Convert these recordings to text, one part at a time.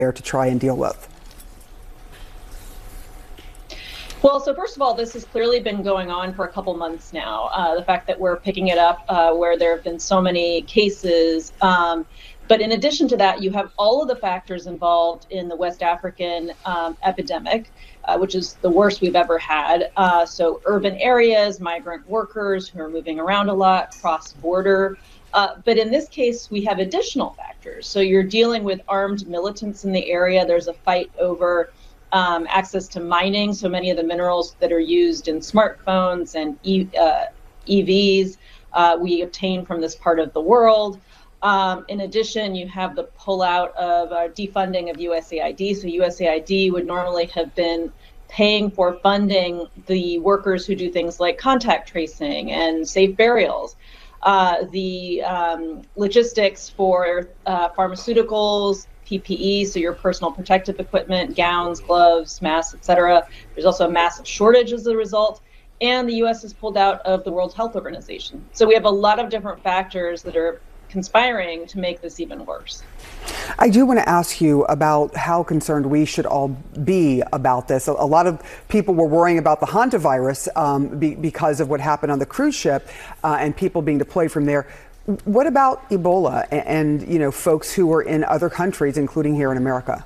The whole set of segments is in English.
there to try and deal with? Well, so first of all, this has clearly been going on for a couple months now. The fact that we're picking it up where there have been so many cases. But in addition to that, you have all of the factors involved in the West African epidemic, which is the worst we've ever had. So urban areas, migrant workers who are moving around a lot, cross-border. But in this case, we have additional factors. So you're dealing with armed militants in the area. There's a fight over access to mining. So many of the minerals that are used in smartphones and EVs we obtain from this part of the world. In addition, you have the pullout of defunding of USAID. So USAID would normally have been paying for funding the workers who do things like contact tracing and safe burials. The logistics for pharmaceuticals, PPE, so your personal protective equipment, gowns, gloves, masks, etc. There's also a massive shortage as a result. And the U.S. has pulled out of the World Health Organization. So we have a lot of different factors that are conspiring to make this even worse. I do want to ask you about how concerned we should all be about this. A lot of people were worrying about the hantavirus because of what happened on the cruise ship and people being deployed from there. What about Ebola and folks who are in other countries, including here in America?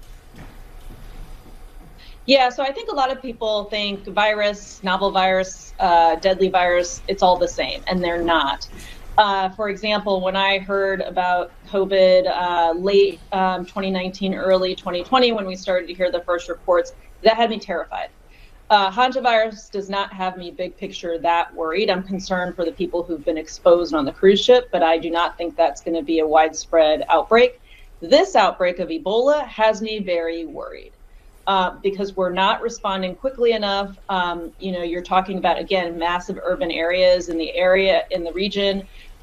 Yeah, so I think a lot of people think virus, novel virus, deadly virus, it's all the same, and they're not. For example, when I heard about COVID late 2019, early 2020, when we started to hear the first reports, that had me terrified. Hantavirus does not have me big picture that worried. I'm concerned for the people who've been exposed on the cruise ship, but I do not think that's going to be a widespread outbreak. This outbreak of Ebola has me very worried because we're not responding quickly enough. You're talking about, again, massive urban areas in the region.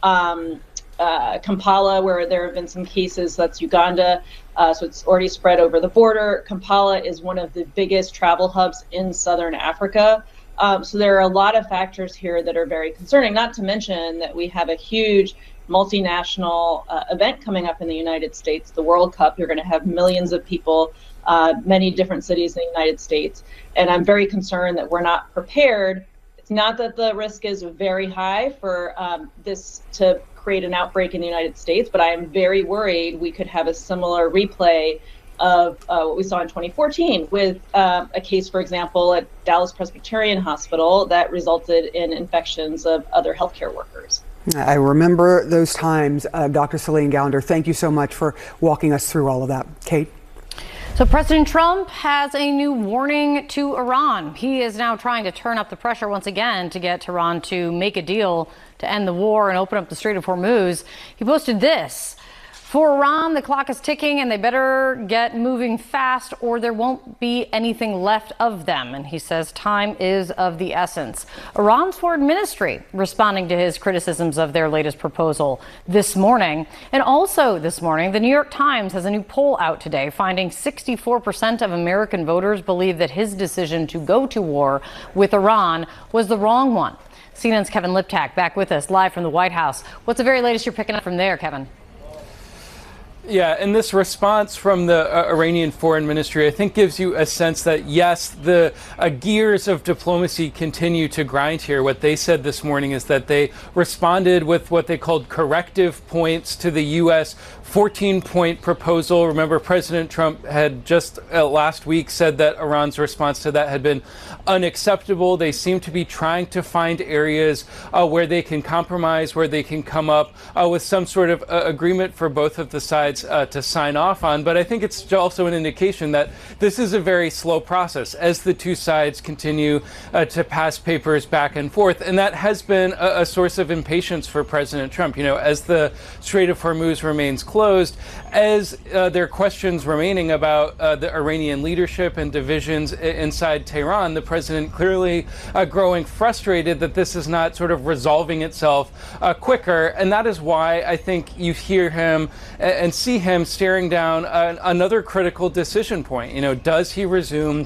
Kampala, where there have been some cases, that's Uganda, so it's already spread over the border. Kampala is one of the biggest travel hubs in southern Africa. So there are a lot of factors here that are very concerning, not to mention that we have a huge multinational event coming up in the United States, the World Cup. You're going to have millions of people, many different cities in the United States. And I'm very concerned that we're not prepared. It's not that the risk is very high for this to create an outbreak in the United States, but I am very worried we could have a similar replay of what we saw in 2014 with a case, for example, at Dallas Presbyterian Hospital that resulted in infections of other healthcare workers. I remember those times. Dr. Celine Gounder, thank you so much for walking us through all of that. Kate? So President Trump has a new warning to Iran. He is now trying to turn up the pressure once again to get Tehran to make a deal to end the war and open up the Strait of Hormuz. He posted this: for Iran, the clock is ticking and they better get moving fast or there won't be anything left of them. And he says time is of the essence. Iran's foreign ministry responding to his criticisms of their latest proposal this morning. And also this morning, the New York Times has a new poll out today finding 64% of American voters believe that his decision to go to war with Iran was the wrong one. CNN's Kevin Liptak back with us live from the White House. What's the very latest you're picking up from there, Kevin? Yeah, and this response from the Iranian Foreign Ministry, I think, gives you a sense that, yes, the gears of diplomacy continue to grind here. What they said this morning is that they responded with what they called corrective points to the U.S. 14-point proposal. Remember, President Trump had just last week said that Iran's response to that had been unacceptable. They seem to be trying to find areas where they can compromise, where they can come up with some sort of agreement for both of the sides to sign off on. But I think it's also an indication that this is a very slow process as the two sides continue to pass papers back and forth. And that has been a source of impatience for President Trump. You know, as the Strait of Hormuz remains closed, as there are questions remaining about the Iranian leadership and divisions inside Tehran, the president clearly growing frustrated that this is not sort of resolving itself quicker. And that is why I think you hear him and see him staring down another critical decision point. You know, does he resume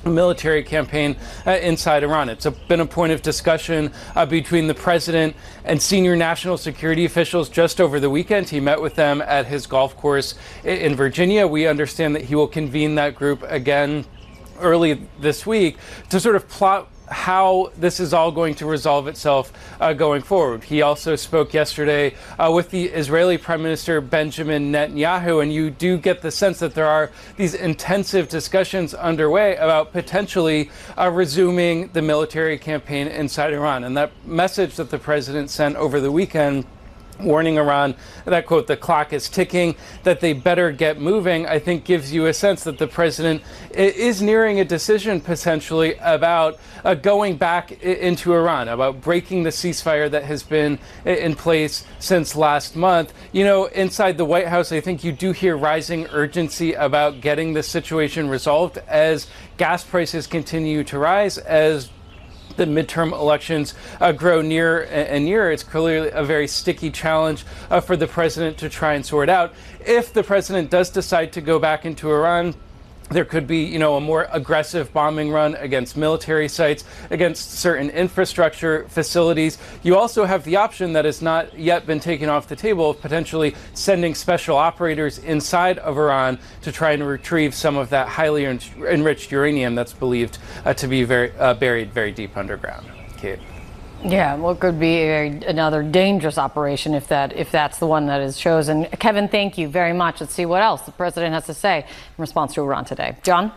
military campaign inside Iran. It's been a point of discussion between the president and senior national security officials just over the weekend. He met with them at his golf course in Virginia. We understand that he will convene that group again early this week to sort of plot how this is all going to resolve itself going forward. He also spoke yesterday with the Israeli Prime Minister Benjamin Netanyahu, and you do get the sense that there are these intensive discussions underway about potentially resuming the military campaign inside Iran. And that message that the president sent over the weekend, warning Iran that, quote, the clock is ticking, that they better get moving, I think gives you a sense that the president is nearing a decision potentially about going back into Iran, about breaking the ceasefire that has been in place since last month. You know, inside the White House, I think you do hear rising urgency about getting this situation resolved as gas prices continue to rise, as the midterm elections grow nearer and nearer. It's clearly a very sticky challenge for the president to try and sort out. If the president does decide to go back into Iran, there could be, you know, a more aggressive bombing run against military sites, against certain infrastructure facilities. You also have the option that has not yet been taken off the table of potentially sending special operators inside of Iran to try and retrieve some of that highly enriched uranium that's believed to be buried very deep underground. Kate. Yeah, well, it could be another dangerous operation if that's the one that is chosen. Kevin, thank you very much. Let's see what else the president has to say in response to Iran today. John?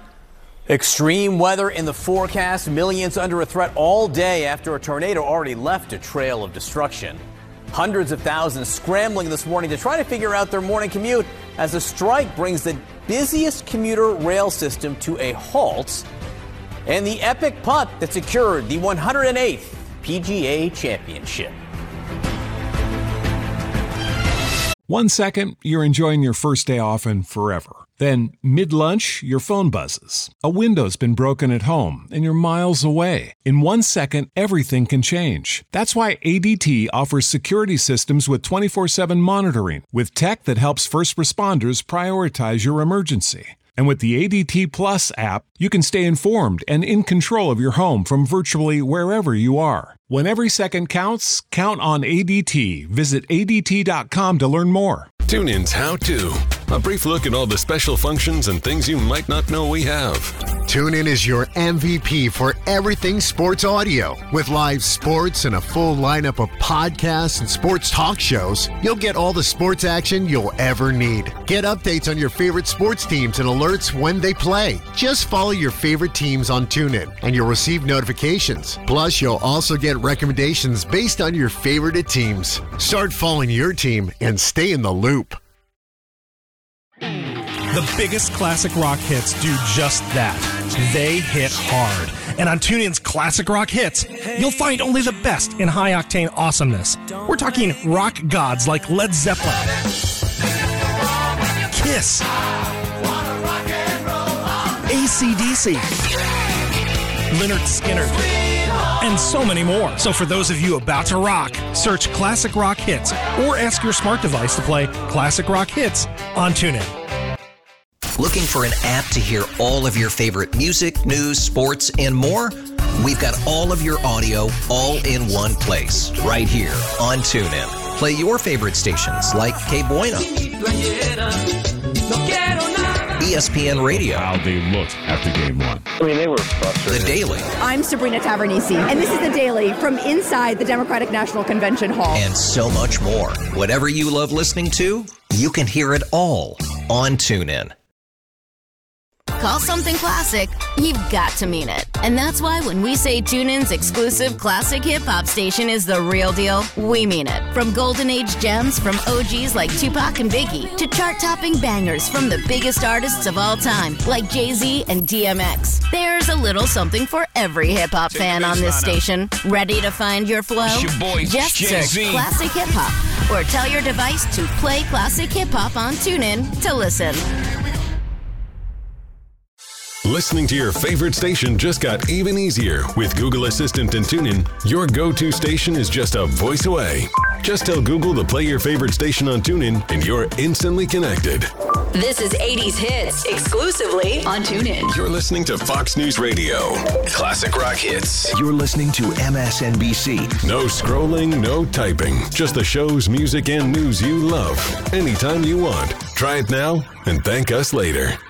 Extreme weather in the forecast. Millions under a threat all day after a tornado already left a trail of destruction. Hundreds of thousands scrambling this morning to try to figure out their morning commute as a strike brings the busiest commuter rail system to a halt. And the epic putt that secured the 108th PGA Championship. 1 second, you're enjoying your first day off and forever. Then, mid-lunch, your phone buzzes. A window's been broken at home and you're miles away. In 1 second, everything can change. That's why ADT offers security systems with 24/7 monitoring, with tech that helps first responders prioritize your emergency. And with the ADT Plus app, you can stay informed and in control of your home from virtually wherever you are. When every second counts, count on ADT. Visit ADT.com to learn more. TuneIn's How To. A brief look at all the special functions and things you might not know we have. TuneIn is your MVP for everything sports audio. With live sports and a full lineup of podcasts and sports talk shows, you'll get all the sports action you'll ever need. Get updates on your favorite sports teams and alerts when they play. Just follow your favorite teams on TuneIn and you'll receive notifications. Plus, you'll also get recommendations based on your favorite teams. Start following your team and stay in the loop. The biggest classic rock hits do just that. They hit hard. And on TuneIn's Classic Rock Hits, you'll find only the best in high-octane awesomeness. We're talking rock gods like Led Zeppelin, Kiss, AC/DC, Lynyrd Skynyrd, and so many more. So for those of you about to rock, search Classic Rock Hits or ask your smart device to play Classic Rock Hits on TuneIn. Looking for an app to hear all of your favorite music, news, sports, and more? We've got all of your audio all in one place, right here on TuneIn. Play your favorite stations like Que Buena, ESPN Radio. How they looked after game one. I mean, they were frustrated. The Daily. I'm Sabrina Tavernisi, and this is The Daily from inside the Democratic National Convention Hall. And so much more. Whatever you love listening to, you can hear it all on TuneIn. Call something classic, you've got to mean it. And that's why when we say TuneIn's exclusive classic hip-hop station is the real deal, we mean it. From golden age gems from OGs like Tupac and Biggie to chart-topping bangers from the biggest artists of all time like Jay-Z and DMX. There's a little something for every hip-hop fan on this station. Ready to find your flow? It's your boy, just Jay-Z. search Classic Hip-Hop or tell your device to play Classic Hip-Hop on TuneIn to listen. Listening to your favorite station just got even easier. With Google Assistant and TuneIn, your go-to station is just a voice away. Just tell Google to play your favorite station on TuneIn and you're instantly connected. This is 80s Hits, exclusively on TuneIn. You're listening to Fox News Radio. Classic rock hits. You're listening to MSNBC. No scrolling, no typing. Just the shows, music, and news you love. Anytime you want. Try it now and thank us later.